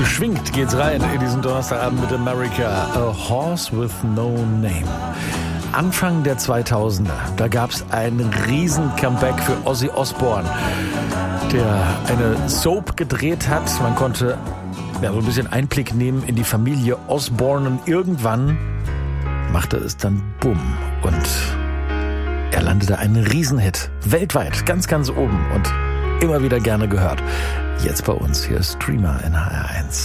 Beschwingt geht's rein in diesen Donnerstagabend mit America. A Horse with No Name. Anfang der 2000er, da gab's ein riesen Comeback für Ozzy Osbourne, der eine Soap gedreht hat. Man konnte so ein bisschen Einblick nehmen in die Familie Osbourne und irgendwann machte es dann Bumm und er landete einen Riesenhit. Weltweit, ganz, ganz oben und immer wieder gerne gehört. Jetzt bei uns, hier ist Streamer in HR1.